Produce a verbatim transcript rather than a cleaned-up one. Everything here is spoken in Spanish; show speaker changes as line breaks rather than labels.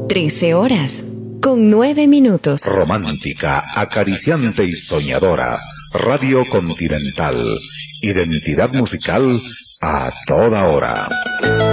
trece horas, con nueve minutos.
Romántica, acariciante y soñadora. Radio Continental. Identidad musical a toda hora.